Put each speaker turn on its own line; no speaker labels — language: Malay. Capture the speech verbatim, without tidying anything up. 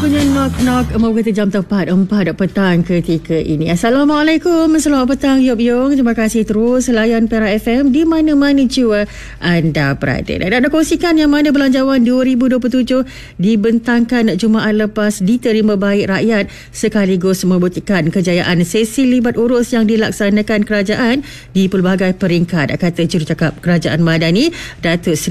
bunyi knock-knock mau kata jam tepat empat petang ketika ini. Assalamualaikum, selamat petang Yop Yung. Terima kasih terus layan Perak F M di mana-mana jua anda berada. Dan anda kongsikan yang mana belanjawan dua ribu dua puluh tujuh dibentangkan Jumaat lepas diterima baik rakyat sekaligus membuktikan kejayaan sesi libat urus yang dilaksanakan kerajaan di pelbagai peringkat, kata jurucakap Kerajaan Madani Datuk Seri